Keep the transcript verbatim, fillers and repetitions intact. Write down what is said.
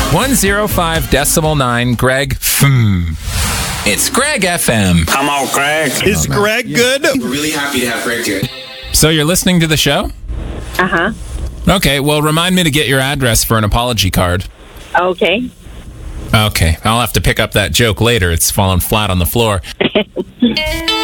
one oh five decimal nine, Greg F M. It's Greg F M. Come on, Greg. Is Greg good? We're really happy to have Greg here. So you're listening to the show? Uh-huh. Okay, well, remind me to get your address for an apology card. Okay. Okay, I'll have to pick up that joke later. It's fallen flat on the floor.